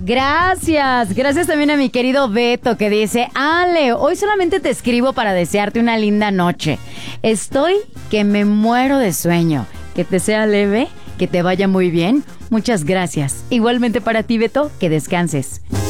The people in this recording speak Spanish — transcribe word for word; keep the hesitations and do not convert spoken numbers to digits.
Gracias, gracias también a mi querido Beto que dice: Ale, hoy solamente te escribo para desearte una linda noche. Estoy que me muero de sueño. Que te sea leve, que te vaya muy bien. Muchas gracias. Igualmente para ti, Beto, que descanses.